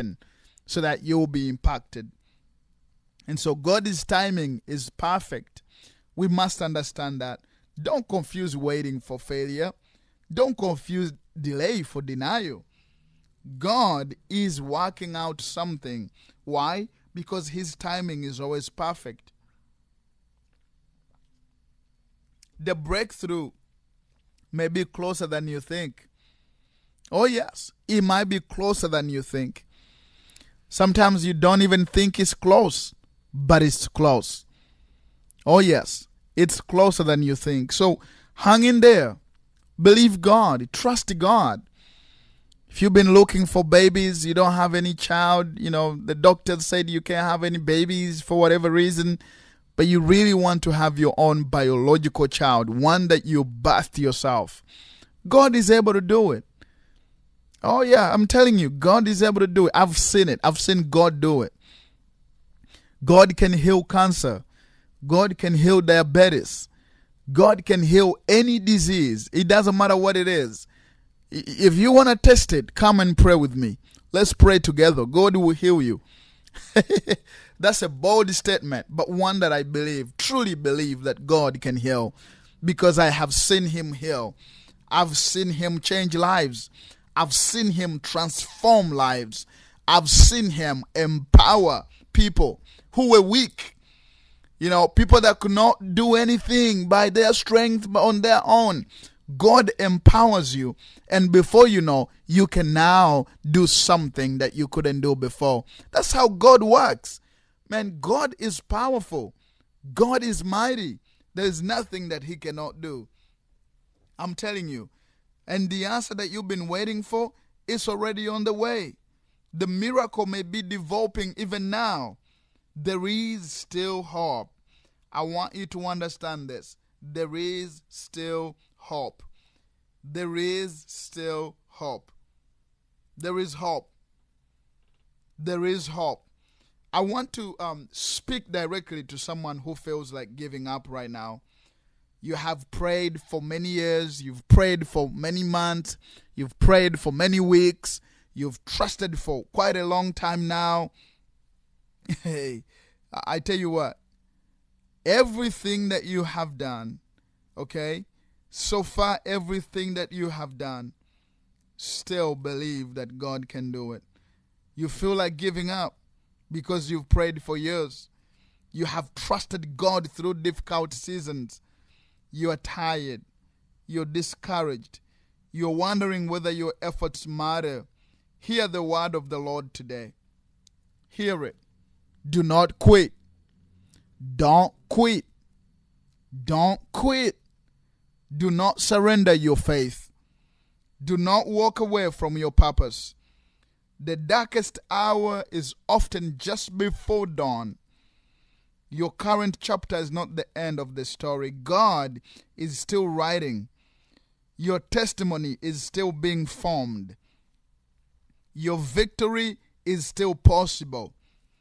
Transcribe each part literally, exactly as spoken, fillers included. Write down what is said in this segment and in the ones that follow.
happen so that you'll be impacted. And so God's timing is perfect. We must understand that. Don't confuse waiting for failure. Don't confuse delay for denial. God is working out something. Why? Because his timing is always perfect. The breakthrough may be closer than you think. Oh yes, it might be closer than you think. Sometimes you don't even think it's close, but it's close. Oh yes, it's closer than you think. So hang in there. Believe God. Trust God. If you've been looking for babies, you don't have any child, you know, the doctor said you can't have any babies for whatever reason, but you really want to have your own biological child, one that you birthed yourself. God is able to do it. Oh yeah, I'm telling you, God is able to do it. I've seen it. I've seen God do it. God can heal cancer. God can heal diabetes. God can heal any disease. It doesn't matter what it is. If you want to test it, come and pray with me. Let's pray together. God will heal you. That's a bold statement, but one that I believe, truly believe that God can heal, because I have seen him heal. I've seen him change lives. I've seen him transform lives. I've seen him empower people who were weak. You know, people that could not do anything by their strength on their own. God empowers you, and before you know, you can now do something that you couldn't do before. That's how God works. Man, God is powerful. God is mighty. There is nothing that he cannot do. I'm telling you. And the answer that you've been waiting for is already on the way. The miracle may be developing even now. There is still hope. I want you to understand this. There is still hope. There is still hope. There is hope. There is hope. I want to um, speak directly to someone who feels like giving up right now. You have prayed for many years. You've prayed for many months. You've prayed for many weeks. You've trusted for quite a long time now. Hey, I tell you what. Everything that you have done, okay, so far everything that you have done, still believe that God can do it. You feel like giving up because you've prayed for years. You have trusted God through difficult seasons. You are tired. You're discouraged. You're wondering whether your efforts matter. Hear the word of the Lord today. Hear it. Do not quit. Don't quit. Don't quit. Do not surrender your faith. Do not walk away from your purpose. The darkest hour is often just before dawn. Your current chapter is not the end of the story. God is still writing. Your testimony is still being formed. Your victory is still possible.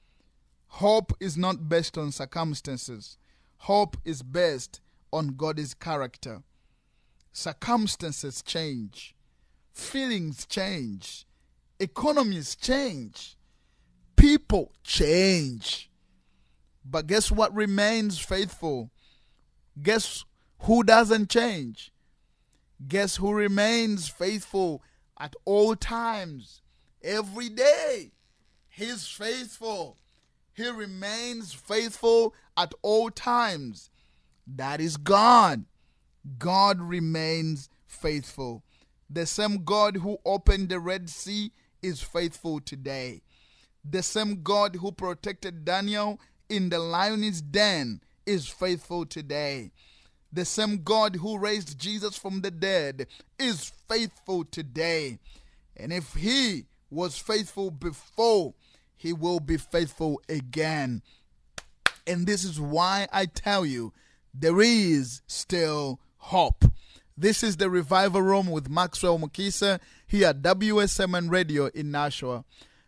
Hope is not based on circumstances. Hope is based on God's character. Circumstances change. Feelings change. Economies change. People change. But guess what remains faithful? Guess who doesn't change? Guess who remains faithful at all times? Every day. He's faithful. He remains faithful at all times. That is God. God remains faithful. The same God who opened the Red Sea is faithful today. The same God who protected Daniel in the lion's den is faithful today. The same God who raised Jesus from the dead is faithful today. And if he was faithful before, he will be faithful again. And this is why I tell you, there is still hope. This is the Revival Room with Maxwell Mukisa here at W S M N Radio in Nashua.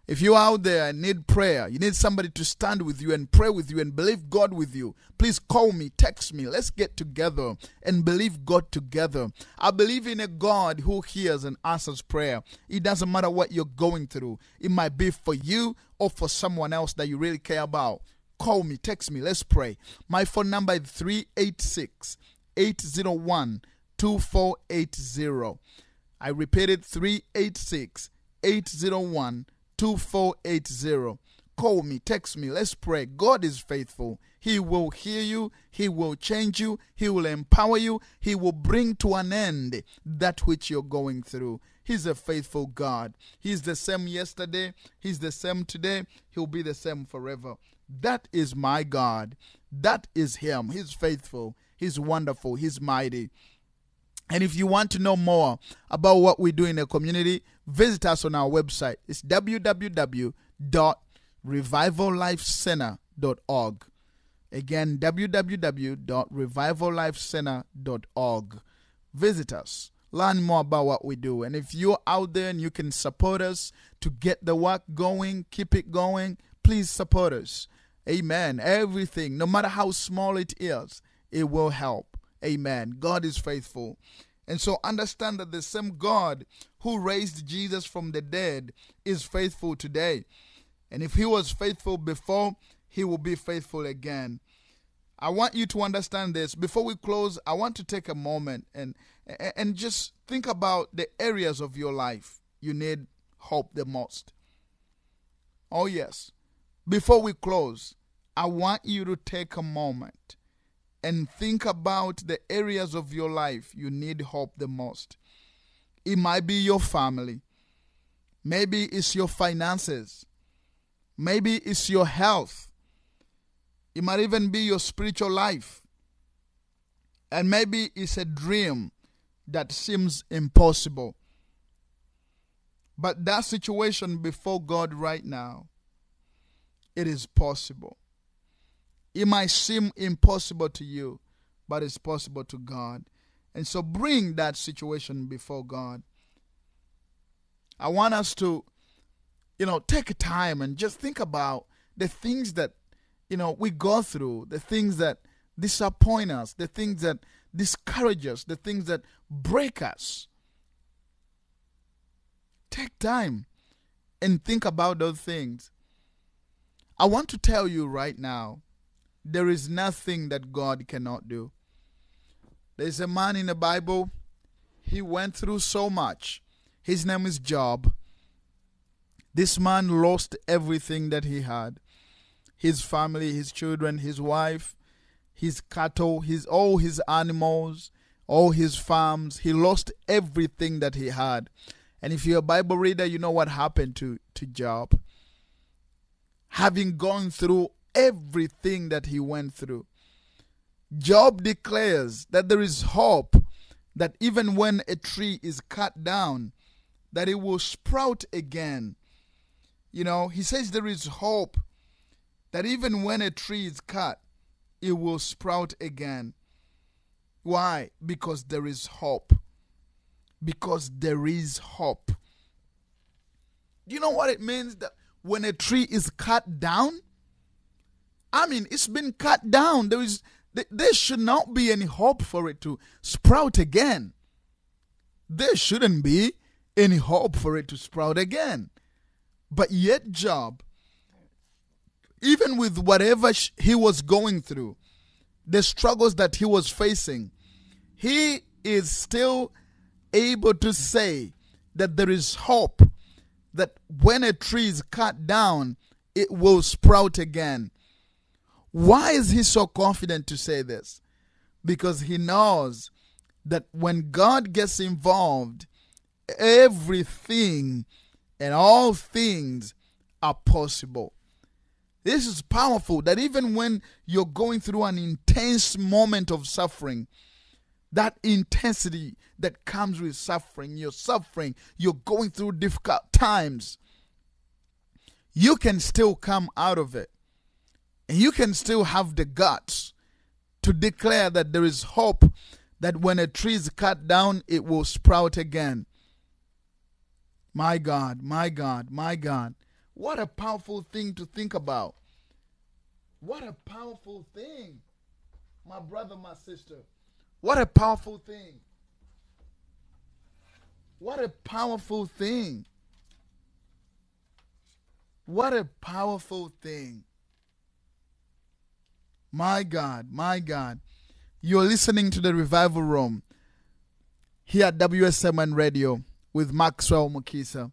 If you're out there and need prayer, you need somebody to stand with you and pray with you and believe God with you, please call me, text me. Let's get together and believe God together. I believe in a God who hears and answers prayer. It doesn't matter what you're going through. It might be for you or for someone else that you really care about. Call me, text me, let's pray. My phone number is three eight six, eight zero one, two four eight zero. I repeat it, three eight six, eight zero one, two four eight zero. Call me, text me, let's pray. God is faithful. He will hear you. He will change you. He will empower you. He will bring to an end that which you're going through. He's a faithful God. He's the same yesterday. He's the same today. He'll be the same forever. That is my God. That is Him. He's faithful. He's wonderful. He's mighty. And if you want to know more about what we do in the community, visit us on our website. It's w w w dot revival life center dot org. Again, w w w dot revival life center dot org. Visit us. Learn more about what we do. And if you're out there and you can support us to get the work going, keep it going, please support us. Amen. Everything, no matter how small it is, it will help. Amen. God is faithful. And so understand that the same God who raised Jesus from the dead is faithful today. And if He was faithful before, He will be faithful again. I want you to understand this. Before we close, I want to take a moment and, and just think about the areas of your life you need hope the most. Oh, yes. Before we close, I want you to take a moment and think about the areas of your life you need hope the most. It might be your family. Maybe it's your finances. Maybe it's your health. It might even be your spiritual life. And maybe it's a dream that seems impossible. But that situation before God right now, it is possible. It might seem impossible to you, but it's possible to God. And so bring that situation before God. I want us to, you know, take time and just think about the things that, you know, we go through, the things that disappoint us, the things that discourage us, the things that break us. Take time and think about those things. I want to tell you right now, there is nothing that God cannot do. There's a man in the Bible, he went through so much. His name is Job. This man lost everything that he had. His family, his children, his wife, his cattle, his all his animals, all his farms. He lost everything that he had. And if you're a Bible reader, you know what happened to, to Job. Having gone through everything that he went through, Job declares that there is hope, that even when a tree is cut down, that it will sprout again. You know, he says there is hope, that even when a tree is cut, it will sprout again. Why? Because there is hope. Because there is hope. Do you know what it means that when a tree is cut down? I mean, it's been cut down. There is, there should not be any hope for it to sprout again. There shouldn't be any hope for it to sprout again. But yet Job, even with whatever he was going through, the struggles that he was facing, he is still able to say that there is hope, that when a tree is cut down, it will sprout again. Why is he so confident to say this? Because he knows that when God gets involved, everything and all things are possible. This is powerful, that even when you're going through an intense moment of suffering, that intensity that comes with suffering, you're suffering, you're going through difficult times, you can still come out of it. And you can still have the guts to declare that there is hope, that when a tree is cut down, it will sprout again. My God, my God, my God. What a powerful thing to think about. What a powerful thing. My brother, my sister. What a powerful thing. What a powerful thing. What a powerful thing. My God, my God. You're listening to the Revival Room here at W S M N Radio with Maxwell Mukisa.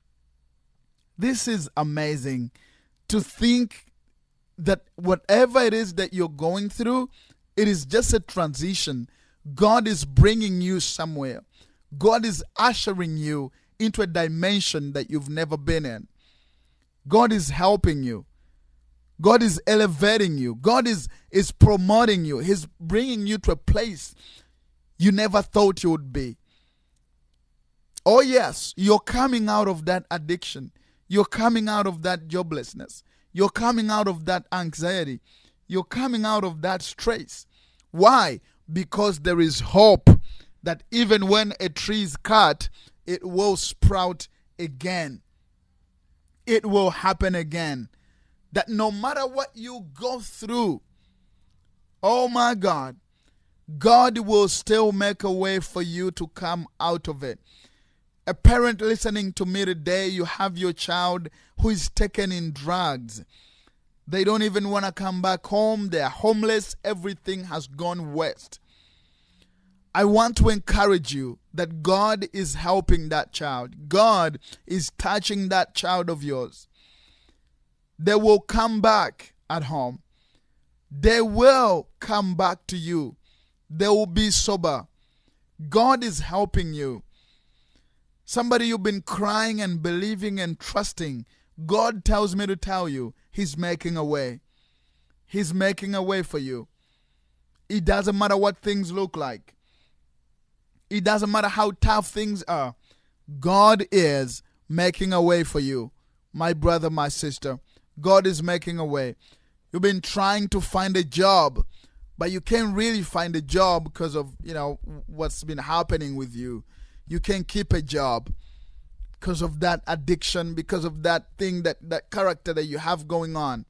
This is amazing to think that whatever it is that you're going through, it is just a transition. God is bringing you somewhere. God is ushering you into a dimension that you've never been in. God is helping you. God is elevating you. God is, is promoting you. He's bringing you to a place you never thought you would be. Oh yes, you're coming out of that addiction. You're coming out of that joblessness. You're coming out of that anxiety. You're coming out of that stress. Why? Because there is hope that even when a tree is cut, it will sprout again. It will happen again. That no matter what you go through, oh my God, God will still make a way for you to come out of it. A parent listening to me today, you have your child who is taken in drugs. They don't even want to come back home. They are homeless. Everything has gone west. I want to encourage you that God is helping that child. God is touching that child of yours. They will come back at home. They will come back to you. They will be sober. God is helping you. Somebody you've been crying and believing and trusting. God tells me to tell you, He's making a way. He's making a way for you. It doesn't matter what things look like. It doesn't matter how tough things are. God is making a way for you. My brother, my sister. God is making a way. You've been trying to find a job, but you can't really find a job because of, you know, what's been happening with you. You can't keep a job because of that addiction, because of that thing, that, that character that you have going on.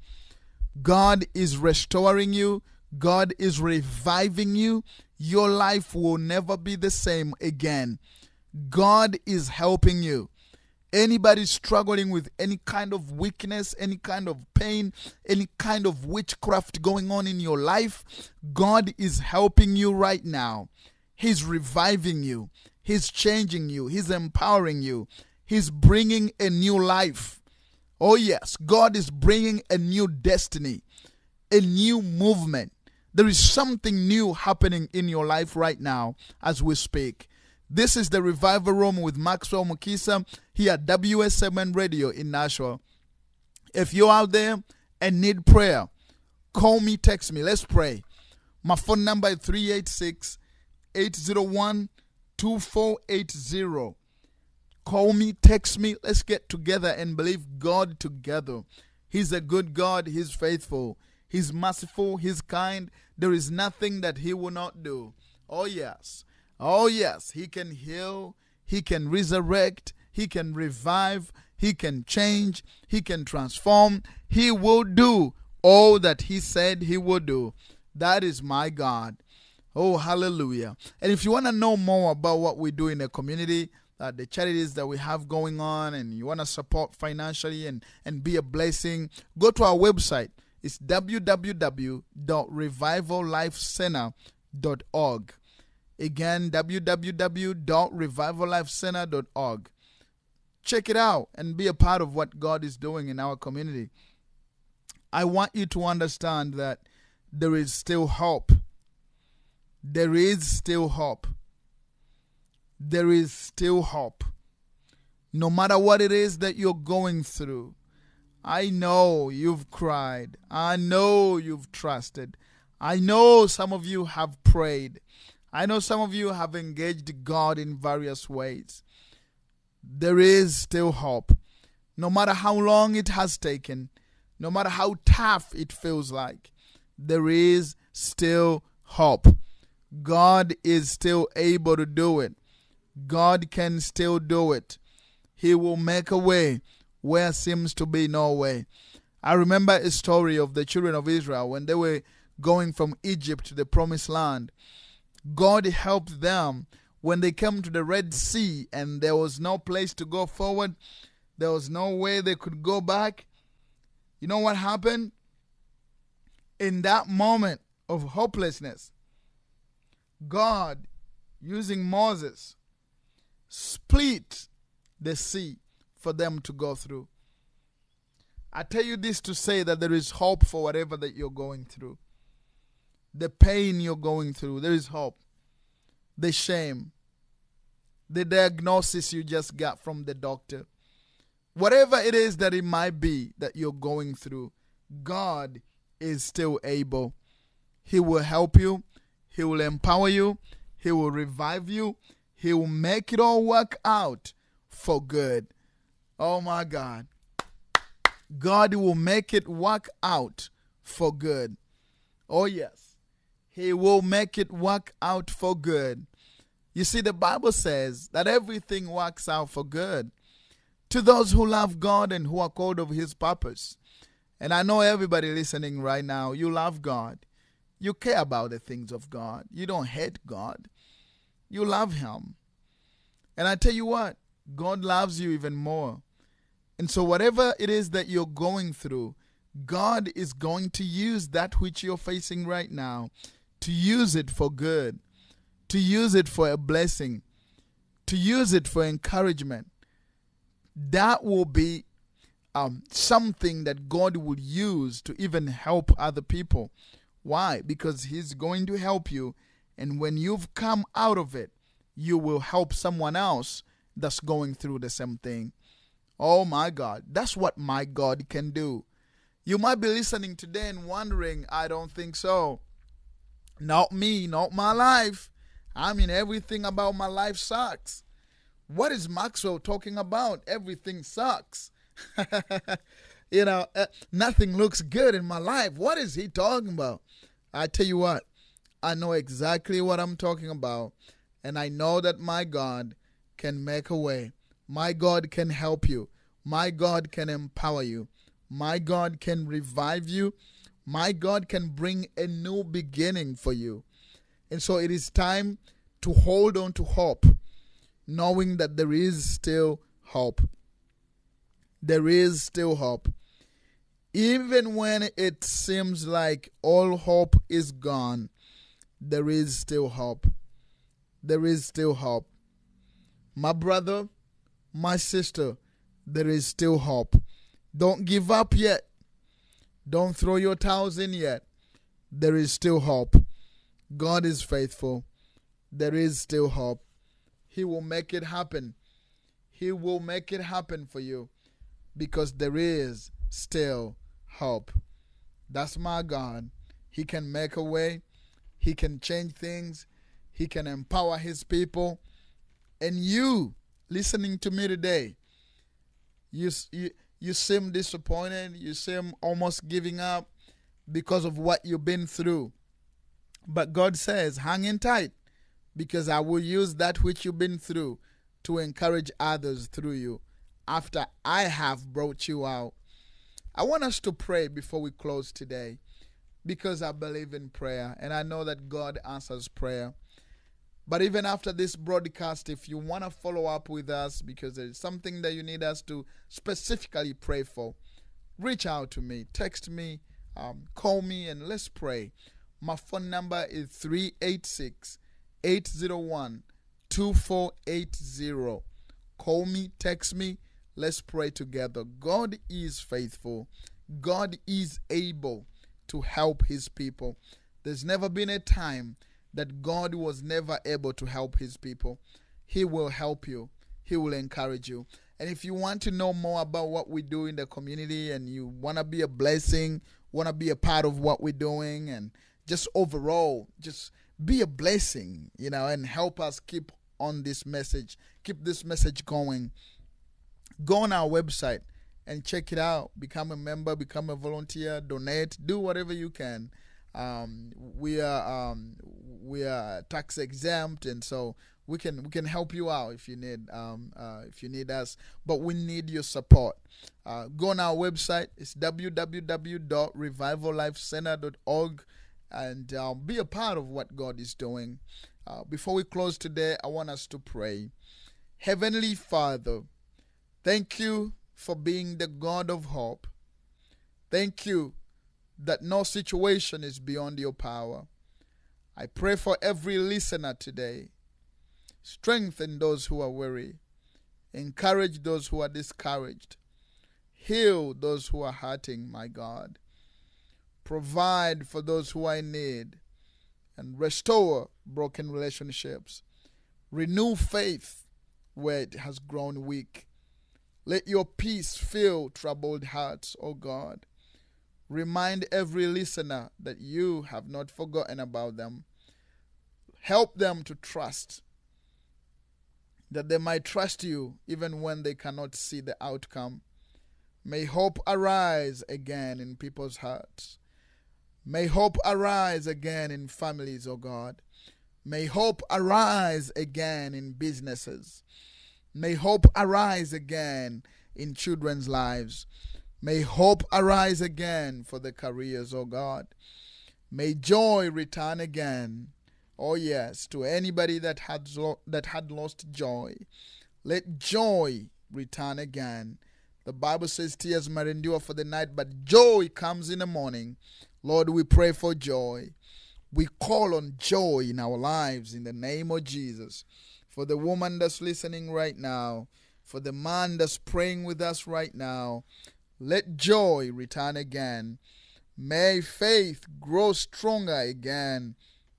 God is restoring you. God is reviving you. Your life will never be the same again. God is helping you. Anybody struggling with any kind of weakness, any kind of pain, any kind of witchcraft going on in your life, God is helping you right now. He's reviving you. He's changing you. He's empowering you. He's bringing a new life. Oh yes, God is bringing a new destiny, a new movement. There is something new happening in your life right now as we speak. This is the Revival Room with Maxwell Mukisa here at W S M N Radio in Nashua. If you're out there and need prayer, call me, text me. Let's pray. My phone number is three eight six, eight zero one, two four eight zero. Call me, text me. Let's get together and believe God together. He's a good God. He's faithful. He's merciful. He's kind. There is nothing that He will not do. Oh yes. Oh yes. He can heal. He can resurrect. He can revive. He can change. He can transform. He will do all that He said He will do. That is my God. Oh, hallelujah. And if you want to know more about what we do in the community, uh, the charities that we have going on, and you want to support financially and, and be a blessing, go to our website. It's w w w dot revival life center dot org. Again, w w w dot revival life center dot org. Check it out and be a part of what God is doing in our community. I want you to understand that there is still hope. There is still hope. There is still hope. No matter what it is that you're going through, I know you've cried. I know you've trusted. I know some of you have prayed. I know some of you have engaged God in various ways. There is still hope. No matter how long it has taken, no matter how tough it feels like, there is still hope. God is still able to do it. God can still do it. He will make a way where seems to be no way. I remember a story of the children of Israel when they were going from Egypt to the promised land. God helped them when they came to the Red Sea and there was no place to go forward. There was no way they could go back. You know what happened? In that moment of hopelessness, God, using Moses, split the sea for them to go through. I tell you this to say that there is hope for whatever that you're going through. The pain you're going through, there is hope. The shame, the diagnosis you just got from the doctor, whatever it is that it might be that you're going through, God is still able. He will help you. He will empower you. He will revive you. He will make it all work out for good. Oh my God. God will make it work out for good. Oh yes. He will make it work out for good. You see, the Bible says that everything works out for good to those who love God and who are called of His purpose. And I know everybody listening right now, you love God. You care about the things of God. You don't hate God. You love Him. And I tell you what, God loves you even more. And so whatever it is that you're going through, God is going to use that which you're facing right now to use it for good, to use it for a blessing, to use it for encouragement. That will be um, something that God will use to even help other people. Why? Because He's going to help you. And when you've come out of it, you will help someone else that's going through the same thing. Oh my God, that's what my God can do. You might be listening today and wondering, I don't think so. Not me, not my life. I mean, everything about my life sucks. What is Maxwell talking about? Everything sucks. you know, uh, nothing looks good in my life. What is he talking about? I tell you what, I know exactly what I'm talking about. And I know that my God can make a way. My God can help you. My God can empower you. My God can revive you. My God can bring a new beginning for you. And so it is time to hold on to hope, knowing that there is still hope. There is still hope. Even when it seems like all hope is gone, there is still hope. There is still hope. My brother, my sister, there is still hope. Don't give up yet. Don't throw your towels in yet. There is still hope. God is faithful. There is still hope. He will make it happen. He will make it happen for you because there is still hope. That's my God. He can make a way. He can change things. He can empower His people. And you, listening to me today, you, you, you seem disappointed. You seem almost giving up because of what you've been through. But God says, hang in tight, because I will use that which you've been through to encourage others through you after I have brought you out. I want us to pray before we close today, because I believe in prayer and I know that God answers prayer. But even after this broadcast, if you want to follow up with us because there's something that you need us to specifically pray for, reach out to me, text me, um, call me, and let's pray. My phone number is three eight six, eight zero one, two four eight zero. Call me, text me, let's pray together. God is faithful. God is able to help His people. There's never been a time that God was never able to help His people. He will help you. He will encourage you. And if you want to know more about what we do in the community and you want to be a blessing, want to be a part of what we're doing, and just overall, just be a blessing, you know, and help us keep on this message, keep this message going, go on our website and check it out. Become a member, become a volunteer, donate, do whatever you can. Um, we are um, we are tax exempt, and so We can we can help you out if you need um uh, if you need us, but we need your support. Uh, go on our website. It's w w w dot revival life center dot org, and uh, be a part of what God is doing. Uh, before we close today, I want us to pray. Heavenly Father, thank you for being the God of hope. Thank you that no situation is beyond your power. I pray for every listener today. Strengthen those who are weary. Encourage those who are discouraged. Heal those who are hurting, my God. Provide for those who are in need. And restore broken relationships. Renew faith where it has grown weak. Let your peace fill troubled hearts, O God. Remind every listener that you have not forgotten about them. Help them to trust, that they might trust you even when they cannot see the outcome. May hope arise again in people's hearts. May hope arise again in families, O God. May hope arise again in businesses. May hope arise again in children's lives. May hope arise again for the careers, O God. May joy return again. Oh yes, to anybody that had lo- that had lost joy. Let joy return again. The Bible says tears may endure for the night, but joy comes in the morning. Lord, we pray for joy. We call on joy in our lives in the name of Jesus. For the woman that's listening right now, for the man that's praying with us right now, let joy return again. May faith grow stronger again.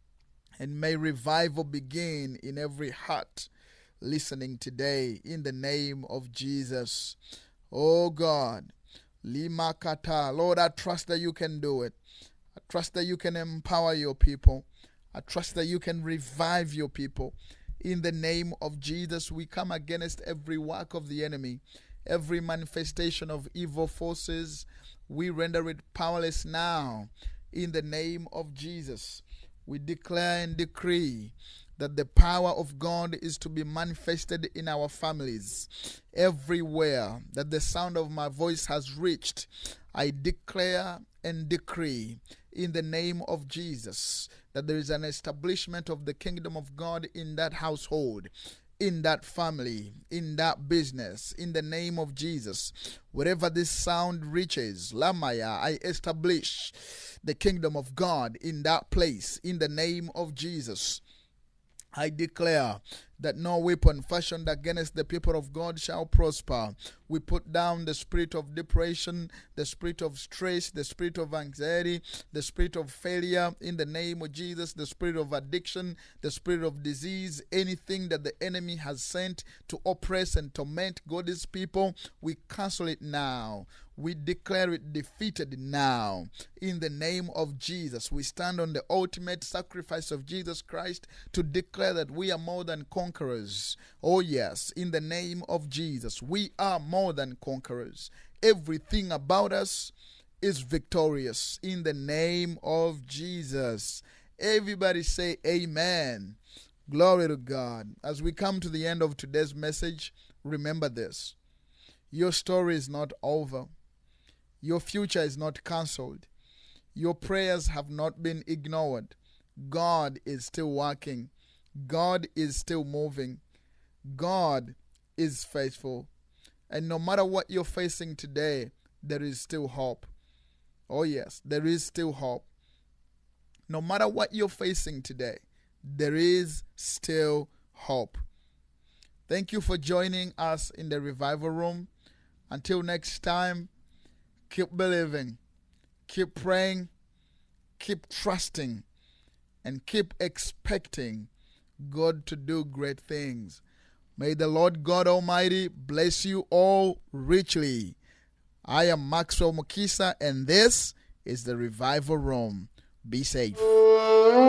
And may revival begin in every heart listening today in the name of Jesus. Oh God, Lima Kata, Lord, I trust that you can do it. I trust that you can empower your people. I trust that you can revive your people. In the name of Jesus, we come against every work of the enemy, every manifestation of evil forces. We render it powerless now. In the name of Jesus, we declare and decree that the power of God is to be manifested in our families. Everywhere that the sound of my voice has reached, I declare and decree in the name of Jesus that there is an establishment of the kingdom of God in that household, in that family, in that business, in the name of Jesus. Wherever this sound reaches, Lamaya, I establish the kingdom of God in that place, in the name of Jesus. I declare that no weapon fashioned against the people of God shall prosper. We put down the spirit of depression, the spirit of stress, the spirit of anxiety, the spirit of failure in the name of Jesus, the spirit of addiction, the spirit of disease, anything that the enemy has sent to oppress and torment God's people, we cancel it now. We declare it defeated now. In the name of Jesus, we stand on the ultimate sacrifice of Jesus Christ to declare that we are more than conquerors. Oh yes, in the name of Jesus, we are more than conquerors. Everything about us is victorious in the name of Jesus. Everybody say amen. Glory to God. As we come to the end of today's message, remember this. Your story is not over. Your future is not cancelled. Your prayers have not been ignored. God is still working. God is still moving. God is faithful. And no matter what you're facing today, there is still hope. Oh yes, there is still hope. No matter what you're facing today, there is still hope. Thank you for joining us in the Revival Room. Until next time, keep believing, keep praying, keep trusting, and keep expecting God to do great things. May the Lord God Almighty bless you all richly. I am Maxwell Mukisa, and this is the Revival Room. Be safe.